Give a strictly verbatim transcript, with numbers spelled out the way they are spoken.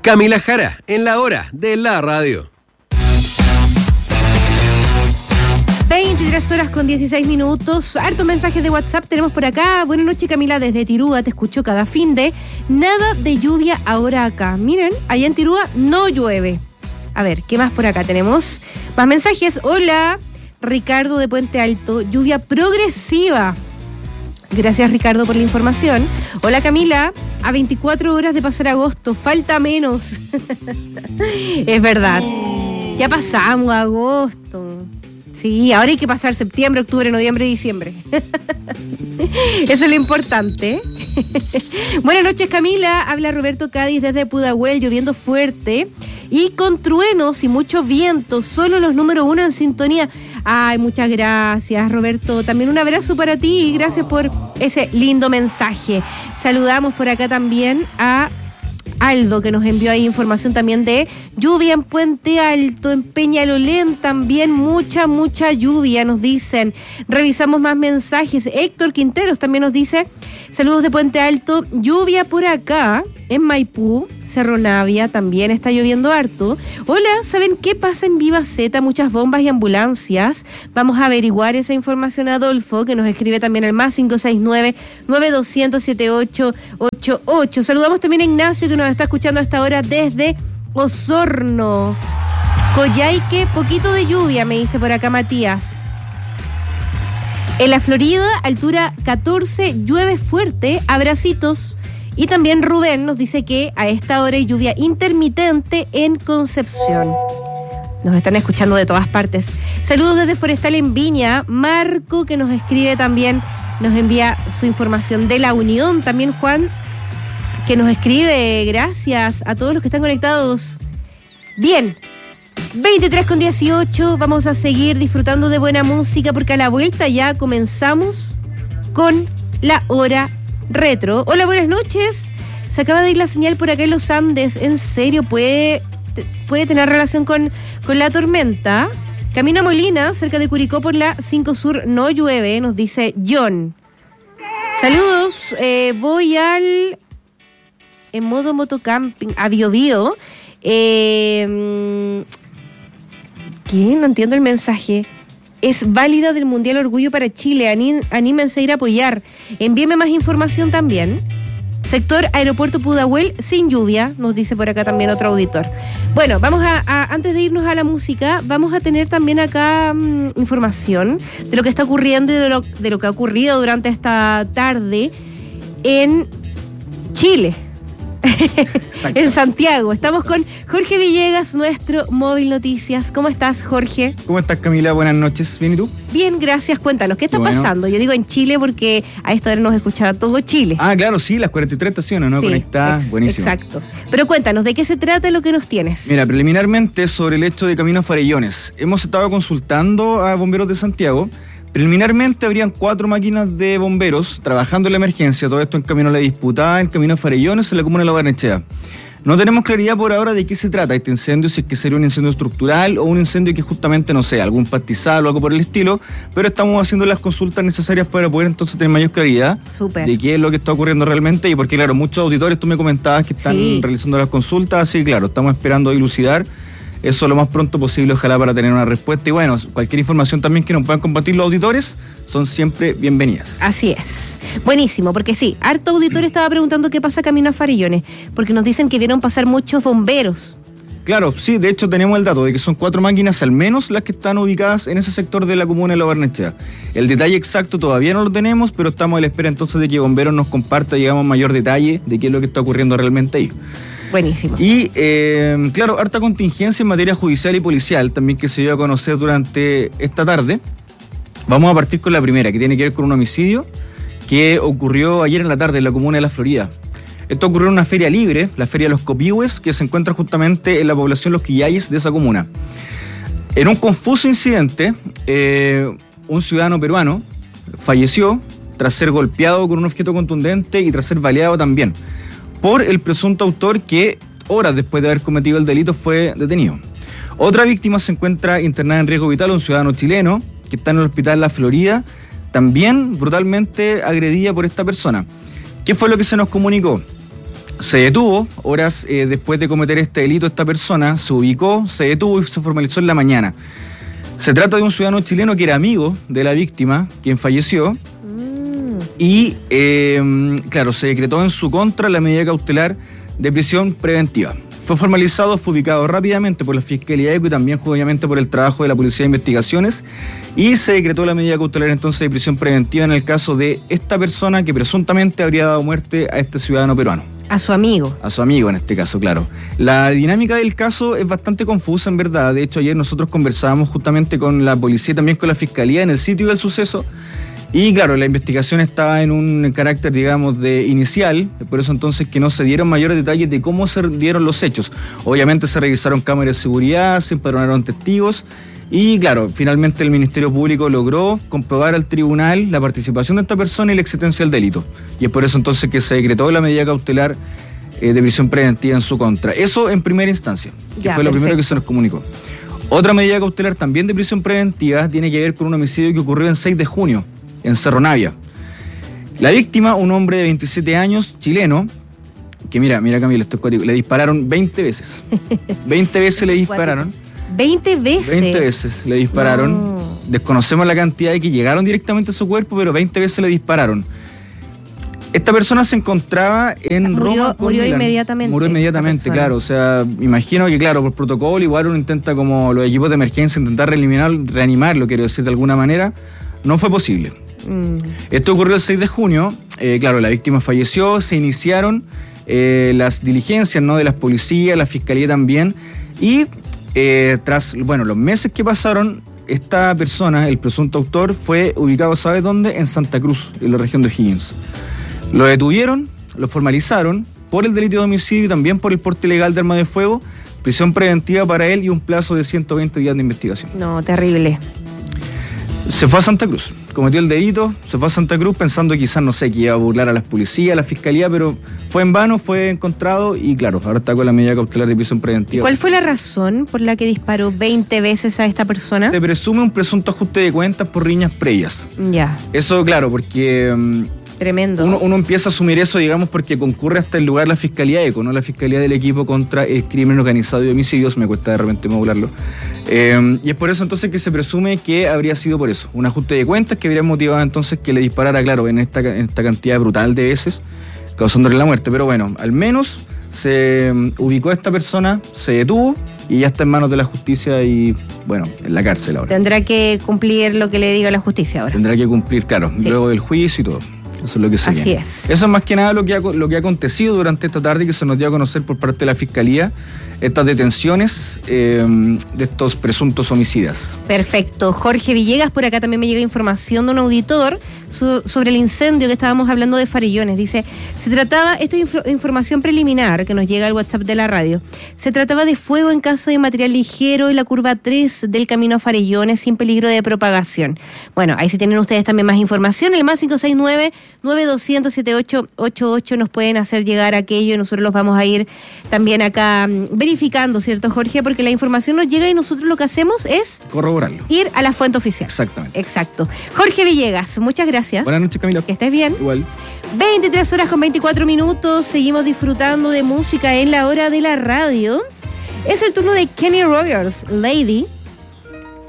Camila Jara, en la hora de la radio. veintitrés horas con dieciséis minutos. Hartos mensajes de WhatsApp tenemos por acá. Buenas noches, Camila, desde Tirúa. Te escucho cada fin de. Nada de lluvia ahora acá. Miren, allá en Tirúa no llueve. A ver, ¿qué más por acá tenemos? Más mensajes. Hola, Ricardo de Puente Alto. Lluvia progresiva. Gracias, Ricardo, por la información. Hola, Camila. A veinticuatro horas de pasar agosto. Falta menos. Es verdad. Ya pasamos agosto. Sí, ahora hay que pasar septiembre, octubre, noviembre, diciembre. Eso es lo importante. Buenas noches, Camila. Habla Roberto Cádiz desde Pudahuel, lloviendo fuerte y con truenos y mucho viento. Solo los número uno en sintonía. Ay, muchas gracias, Roberto. También un abrazo para ti y gracias por ese lindo mensaje. Saludamos por acá también a Aldo, que nos envió ahí información también de lluvia en Puente Alto, en Peñalolén también, mucha, mucha lluvia, nos dicen. Revisamos más mensajes. Héctor Quinteros también nos dice, saludos de Puente Alto, lluvia por acá, en Maipú, Cerro Navia, también está lloviendo harto. Hola, ¿saben qué pasa en Viva Zeta? Muchas bombas y ambulancias. Vamos a averiguar esa información, Adolfo, que nos escribe también al más cinco seis nueve, nueve dos cero cero, siete ocho ocho ocho. Saludamos también a Ignacio, que nos está escuchando a esta hora desde Osorno. Coyhaique, poquito de lluvia, me dice por acá Matías. En la Florida, altura catorce, llueve fuerte, abracitos. Y también Rubén nos dice que a esta hora hay lluvia intermitente en Concepción. Nos están escuchando de todas partes. Saludos desde Forestal en Viña. Marco, que nos escribe también, nos envía su información de La Unión. También Juan, que nos escribe. Gracias a todos los que están conectados. Bien, veintitrés con dieciocho. Vamos a seguir disfrutando de buena música porque a la vuelta ya comenzamos con la hora retro. Hola, buenas noches. Se acaba de ir la señal por acá en los Andes. ¿En serio puede, puede tener relación con, con la tormenta? Camino a Molina, cerca de Curicó por la cinco Sur, no llueve, nos dice John. Saludos. Eh, voy al... En modo motocamping, a Biobío. Eh, ¿Qué? No entiendo el mensaje. Es válida del Mundial Orgullo para Chile. Aní, anímense a ir a apoyar. Envíeme más información también. Sector Aeropuerto Pudahuel, sin lluvia, nos dice por acá también otro auditor. Bueno, vamos a, a antes de irnos a la música, vamos a tener también acá mmm, información de lo que está ocurriendo y de lo, de lo que ha ocurrido durante esta tarde en Chile. En Santiago. Estamos con Jorge Villegas, nuestro Móvil Noticias. ¿Cómo estás, Jorge? ¿Cómo estás, Camila? Buenas noches. ¿Bien y tú? Bien, gracias. Cuéntanos, ¿qué está bueno. pasando? Yo digo en Chile porque a esta hora nos escuchaba todo Chile. Ah, claro, sí, las cuarenta y tres estaciones, ¿no? Sí, Conectadas, ex- buenísimo. Exacto. Pero cuéntanos, ¿de qué se trata lo que nos tienes? Mira, preliminarmente sobre el hecho de Camino a Farellones. Hemos estado consultando a bomberos de Santiago. Preliminarmente habrían cuatro máquinas de bomberos trabajando en la emergencia, todo esto en Camino a la Disputada, en Camino a Farellones, en la comuna de La Barnechea. No tenemos claridad por ahora de qué se trata este incendio, si es que sería un incendio estructural o un incendio que justamente, no sé, algún pastizal o algo por el estilo, pero estamos haciendo las consultas necesarias para poder entonces tener mayor claridad Súper. de qué es lo que está ocurriendo realmente y porque, claro, muchos auditores, tú me comentabas que están Sí. realizando las consultas, así que, claro, estamos esperando dilucidar eso lo más pronto posible, ojalá, para tener una respuesta. Y bueno, cualquier información también que nos puedan compartir los auditores son siempre bienvenidas. Así es. Buenísimo, porque sí, harto auditor estaba preguntando qué pasa Camino a Farellones, porque nos dicen que vieron pasar muchos bomberos. Claro, sí, de hecho tenemos el dato de que son cuatro máquinas al menos las que están ubicadas en ese sector de la comuna de La Barnechea. El detalle exacto todavía no lo tenemos, pero estamos a la espera entonces de que Bomberos nos comparta, digamos, mayor detalle de qué es lo que está ocurriendo realmente ahí. Buenísimo. Y, eh, claro, harta contingencia en materia judicial y policial, también que se dio a conocer durante esta tarde. Vamos a partir con la primera, que tiene que ver con un homicidio que ocurrió ayer en la tarde en la comuna de La Florida. Esto ocurrió en una feria libre, la Feria de los Copihues, que se encuentra justamente en la población Los Quillayes de esa comuna. En un confuso incidente, eh, un ciudadano peruano falleció tras ser golpeado con un objeto contundente y tras ser baleado también por el presunto autor que, horas después de haber cometido el delito, fue detenido. Otra víctima se encuentra internada en riesgo vital, un ciudadano chileno que está en el hospital La Florida, también brutalmente agredida por esta persona. ¿Qué fue lo que se nos comunicó? Se detuvo, horas eh, después de cometer este delito, esta persona se ubicó, se detuvo y se formalizó en la mañana. Se trata de un ciudadano chileno que era amigo de la víctima, quien falleció, mm. y, eh, claro, se decretó en su contra la medida cautelar de prisión preventiva. Fue formalizado, fue ubicado rápidamente por la Fiscalía de Eco y también obviamente por el trabajo de la Policía de Investigaciones, y se decretó la medida cautelar entonces de prisión preventiva en el caso de esta persona que presuntamente habría dado muerte a este ciudadano peruano. A su amigo. A su amigo en este caso, claro. La dinámica del caso es bastante confusa en verdad. De hecho, ayer nosotros conversábamos justamente con la policía y también con la Fiscalía en el sitio del suceso. Y claro, la investigación estaba en un carácter, digamos, de inicial, por eso entonces que no se dieron mayores detalles de cómo se dieron los hechos. Obviamente se revisaron cámaras de seguridad, se empadronaron testigos y claro, finalmente el Ministerio Público logró comprobar al tribunal la participación de esta persona y la existencia del delito. Y es por eso entonces que se decretó la medida cautelar eh, de prisión preventiva en su contra. Eso en primera instancia, que ya, fue lo perfecto. primero que se nos comunicó. Otra medida cautelar también de prisión preventiva tiene que ver con un homicidio que ocurrió el seis de junio. En Cerro Navia. La víctima, un hombre de veintisiete años, chileno, que mira, mira Camilo, esto es cuático, le dispararon veinte veces. veinte veces le dispararon. ¿veinte veces? veinte veces le dispararon. No. Desconocemos la cantidad de que llegaron directamente a su cuerpo, pero veinte veces le dispararon. Esta persona se encontraba en murió, Roma. Murió Milán. inmediatamente. Murió inmediatamente, claro. O sea, imagino que, claro, por protocolo, igual uno intenta, como los equipos de emergencia, intentar reanimar, reanimarlo, quiero decir, de alguna manera. No fue posible. Mm. Esto ocurrió el seis de junio. Eh, claro, la víctima falleció, se iniciaron eh, las diligencias, ¿no?, de las policías, la fiscalía también. Y eh, tras, bueno, los meses que pasaron, esta persona, el presunto autor, fue ubicado, ¿sabes dónde? En Santa Cruz, en la región de O'Higgins. Lo detuvieron, lo formalizaron por el delito de homicidio y también por el porte ilegal de arma de fuego, prisión preventiva para él y un plazo de ciento veinte días de investigación. No, terrible. Se fue a Santa Cruz, cometió el delito, se fue a Santa Cruz pensando quizás, no sé, que iba a burlar a las policías, a la fiscalía, pero fue en vano, fue encontrado y claro, ahora está con la medida cautelar de prisión preventiva. ¿Cuál fue la razón por la que disparó veinte veces a esta persona? Se presume un presunto ajuste de cuentas por riñas previas. Ya. Eso, claro, porque... Um, Tremendo. Uno, uno empieza a asumir eso, digamos, porque concurre hasta el lugar la Fiscalía ECO, ¿no? La Fiscalía del Equipo contra el Crimen Organizado y Homicidios, me cuesta de repente modularlo. Eh, y es por eso entonces que se presume que habría sido por eso, un ajuste de cuentas que habría motivado entonces que le disparara, claro, en esta, en esta cantidad brutal de veces, causándole la muerte. Pero bueno, al menos se um, ubicó a esta persona, se detuvo y ya está en manos de la justicia y, bueno, en la cárcel ahora. Tendrá que cumplir lo que le diga la justicia ahora. Tendrá que cumplir, claro, sí. Luego del juicio y todo. Eso es lo que se Así viene. es. Eso es más que nada lo que, ha, lo que ha acontecido durante esta tarde y que se nos dio a conocer por parte de la Fiscalía, estas detenciones eh, de estos presuntos homicidas. Perfecto. Jorge Villegas, por acá también me llega información de un auditor so, sobre el incendio que estábamos hablando de Farellones. Dice, se trataba, esto es inf- información preliminar que nos llega al WhatsApp de la radio, se trataba de fuego en casa de material ligero en la curva tres del camino a Farellones sin peligro de propagación. Bueno, ahí si tienen ustedes también más información, el más cinco seis nueve, nueve dos cero, siete ocho ocho ocho nos pueden hacer llegar aquello y nosotros los vamos a ir también acá verificando, ¿cierto, Jorge? Porque la información nos llega y nosotros lo que hacemos es corroborarlo. Ir a la fuente oficial. Exactamente. Exacto. Jorge Villegas, muchas gracias. Buenas noches, Camila. Que estés bien. Igual. veintitrés horas con veinticuatro minutos, seguimos disfrutando de música en la hora de la radio. Es el turno de Kenny Rogers, Lady.